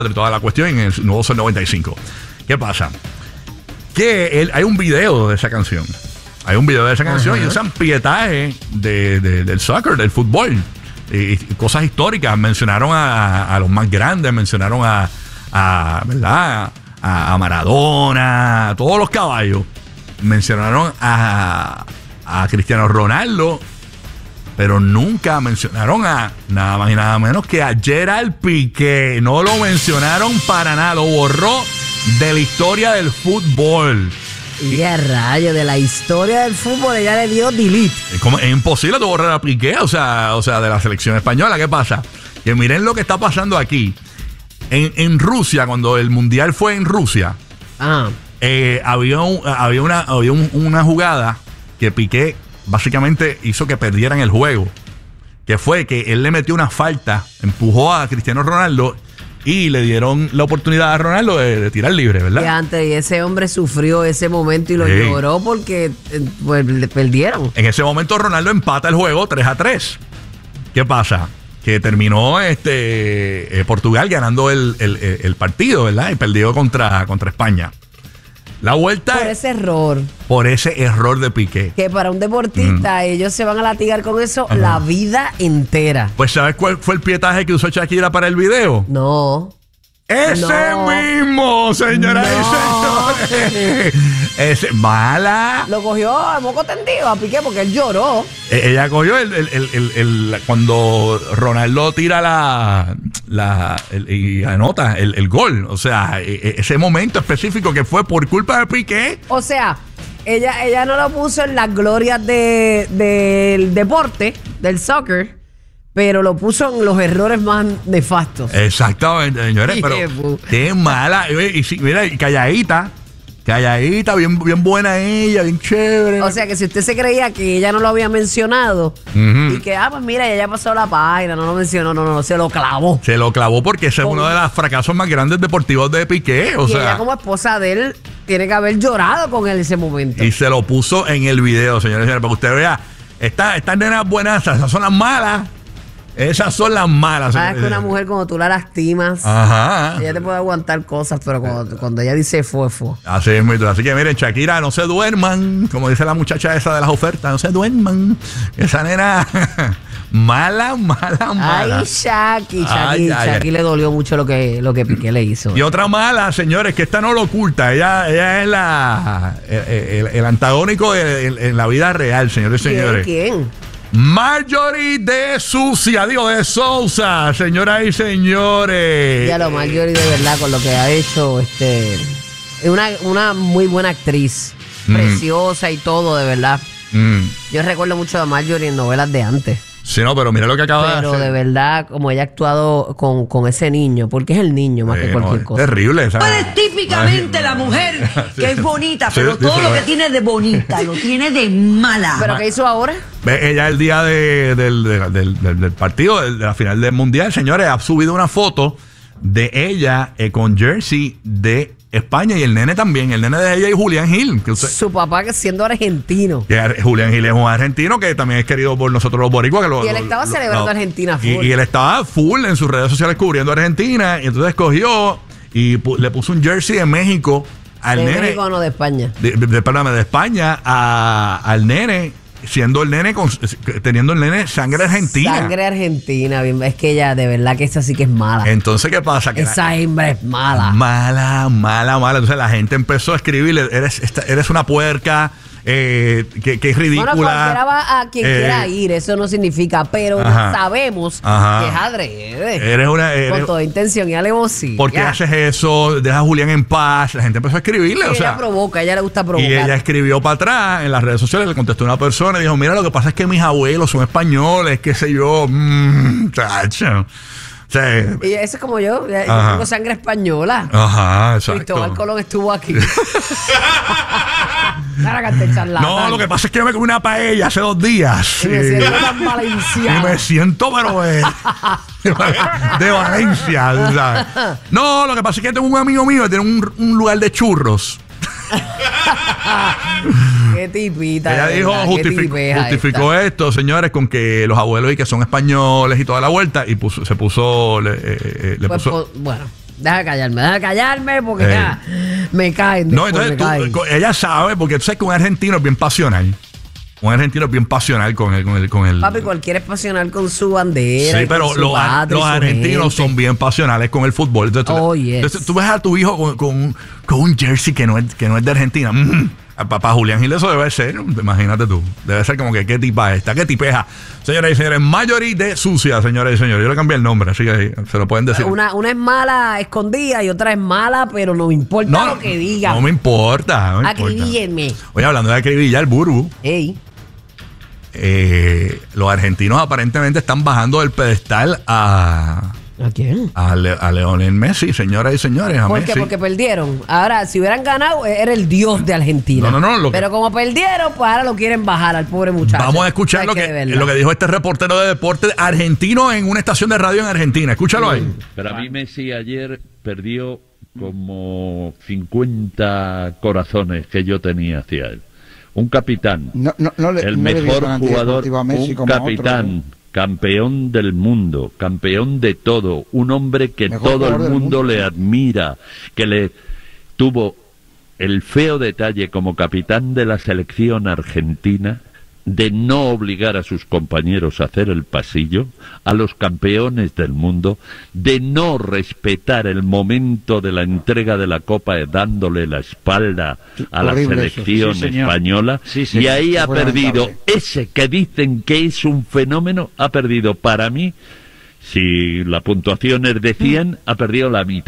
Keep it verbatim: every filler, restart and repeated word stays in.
de toda la cuestión en el Nuevo Sol noventa y cinco. ¿Qué pasa? Que él, hay un video de esa canción. Hay un video de esa canción uh-huh. y usan pietaje de, de, del soccer, del fútbol. Y, y cosas históricas. Mencionaron a, a los más grandes, mencionaron a, a ¿verdad? A, a Maradona, a todos los caballos. Mencionaron a, a Cristiano Ronaldo, pero nunca mencionaron a nada más y nada menos que a Gerard Piqué. No lo mencionaron para nada, lo borró de la historia del fútbol. Y a rayo, de la historia del fútbol ella le dio delete. Es, como, es imposible de borrar a Piqué, o sea, o sea, de la selección española. ¿Qué pasa? Que miren lo que está pasando aquí. En, en Rusia, cuando el mundial fue en Rusia, ah. eh, había, un, había, una, había un, una jugada que Piqué básicamente hizo que perdieran el juego. Que fue que él le metió una falta, empujó a Cristiano Ronaldo y le dieron la oportunidad a Ronaldo de, de tirar libre, ¿verdad? Y antes, y ese hombre sufrió ese momento y lo sí. lloró porque pues, le perdieron. En ese momento Ronaldo empata el juego tres a tres. ¿Qué pasa? Que terminó este eh, Portugal ganando el, el, el partido, ¿verdad? Y perdió contra, contra España. La vuelta... Por ese error. Por ese error de Piqué. Que para un deportista, mm. ellos se van a latigar con eso uh-huh. la vida entera. Pues, ¿sabes cuál fue el pietaje que usó Shakira para el video? No. ¡Ese no. mismo, señoras no. y señores! Ese, mala. Lo cogió a moco tendido a Piqué porque él lloró. E- ella cogió el, el, el, el, el cuando Ronaldo tira la, la el, y anota el, el gol. O sea, e- ese momento específico que fue por culpa de Piqué. O sea, ella, ella no lo puso en las glorias de, del deporte, del soccer, pero lo puso en los errores más nefastos. Exactamente, señores. Pero qué mala. Y, y, mira, calladita. Calladita, bien, bien buena ella, bien chévere. O sea que si usted se creía que ella no lo había mencionado uh-huh. y que, ah, pues mira, ella ya pasó la página, no lo mencionó, no, no, no, se lo clavó. Se lo clavó porque ese Con... es uno de los fracasos más grandes deportivos de Piqué. O y sea, ella como esposa de él tiene que haber llorado con él en ese momento. Y se lo puso en el video, señores y señores, para que usted vea, estas esta nenas buenas, esas son las malas. Esas son las malas. Sabes que una mujer cuando tú la lastimas, ajá, ella te puede aguantar cosas, pero cuando, cuando ella dice fue, fue. Así es, muy Así que miren, Shakira, no se duerman, como dice la muchacha esa de las ofertas, no se duerman. Esa nena mala, mala, mala. Ay, Shaki, Shaki, Shaki le dolió mucho lo que, lo que Piqué le hizo. Y otra mala, señores, que esta no lo oculta. Ella, ella es la el, el, el antagónico en, en la vida real, señores y señores. ¿Quién? Marjorie de Sucia, digo de Sousa, señoras y señores. Ya lo Marjorie de verdad con lo que ha hecho, este, es una, una muy buena actriz, mm. preciosa y todo, de verdad. Mm. Yo recuerdo mucho de Marjorie en novelas de antes. Sí, no, pero mira lo que acaba pero de hacer. Pero de verdad, como ella ha actuado con, con ese niño, porque es el niño más eh, que cualquier no, cosa. Terrible, ¿sabes? Pues es típicamente Ay, la mujer que sí. es bonita, pero sí, todo sí, lo que tiene de bonita lo tiene de mala. ¿Pero qué hizo ahora? Ve, ella el día de, del, del, del, del, del partido, de la final del mundial, señores, ha subido una foto de ella eh, con jersey de España y el nene también, el nene de ella y Julián Gil. Que usted, su papá que siendo argentino. Que Julián Gil es un argentino que también es querido por nosotros los boricuas. Que lo, y él lo, estaba lo, celebrando lo, a Argentina full. Y, y él estaba full en sus redes sociales cubriendo a Argentina y entonces cogió y pu- le puso un jersey de México al de nene. De México, no, de España. De, de, de, perdóname, de España a, al nene. Siendo el nene, con, teniendo el nene sangre argentina. Sangre argentina, es que ella, de verdad que esa sí que es mala. Entonces, ¿qué pasa? Que esa hembra es mala. Mala, mala, mala. Entonces la gente empezó a escribirle, eres, eres una puerca, eh, que, que es ridícula. Bueno, cualquiera va a quien eh, quiera ir, eso no significa, pero ajá, sabemos ajá, que es adrede. Eres una, eres, con toda intención y alevosía. ¿Por qué haces eso? Deja a Julián en paz. La gente empezó a escribirle. Sí, o sea, ella provoca, a ella le gusta provocar. Y ella escribió para atrás en las redes sociales, le contestó a una persona y dijo, mira, lo que pasa es que mis abuelos son españoles, qué sé yo. Mmm, chacho. Sí. Y eso es como yo, yo tengo sangre española. Ajá, exacto. Cristóbal Colón estuvo aquí. No, lo que pasa es que yo me comí una paella hace dos días. Y me siento tan valenciano. Y me siento, pero eh, de Valencia, ¿sabes? No, lo que pasa es que tengo un amigo mío que tiene un, un lugar de churros. Qué tipita. Ella dijo, justificó, justificó esto, señores, con que los abuelos y que son españoles y toda la vuelta, y puso, se puso, le, eh, le pues, puso. Pues, bueno. Deja callarme, deja callarme porque Eh. ya me caen. No, después, entonces me tú- caen. ella sabe, porque tú sabes que un argentino es bien pasional. Un argentino es bien pasional con el... Con el, con el Papi, cualquiera es pasional con su bandera. sí, y con pero su los, patria y los su argentinos gente. son bien pasionales con el fútbol. Entonces, tú, Oh, yes. entonces tú ves a tu hijo con, con, con un jersey que no es, que no es de Argentina. Mm, Papá Julián Gil, eso debe ser, imagínate tú. Debe ser como que qué tipa esta, qué tipeja. Señoras y señores, Marjorie de Sucia, señoras y señores. Yo le cambié el nombre, así que se lo pueden decir. Una, una es mala escondida y otra es mala, pero no me importa lo que digan. No me importa. No me importa. Acribíllenme. Oye, hablando de acribillar, Burbu. Ey. Eh, los argentinos aparentemente están bajando del pedestal a, ¿A quién? a, Le- a Leonel Messi, señoras y señores. A ¿Por qué? Messi. Porque perdieron. Ahora, si hubieran ganado, era el dios de Argentina. No, no, no, lo que- Pero como perdieron, pues ahora lo quieren bajar al pobre muchacho. Vamos a escuchar Es lo que, de verdad. lo que dijo este reportero de deporte argentino en una estación de radio en Argentina. Escúchalo ahí. Para mí Messi ayer perdió como cincuenta corazones que yo tenía hacia él. Un capitán, No, no, no le, el no le vio mejor tan jugador, antideportivo a Messi un como a capitán, otros, ¿eh? campeón del mundo, campeón de todo, un hombre que Mejor todo el jugador del mundo mundo. le admira, que le tuvo el feo detalle como capitán de la selección argentina de no obligar a sus compañeros a hacer el pasillo, a los campeones del mundo, de no respetar el momento de la entrega de la copa dándole la espalda a la Horrible eso. selección Sí, señor. española, Sí, y señor. ahí ha Fue perdido lamentable. ese que dicen que es un fenómeno, ha perdido para mí, si la puntuación es de cien, ha perdido la mitad.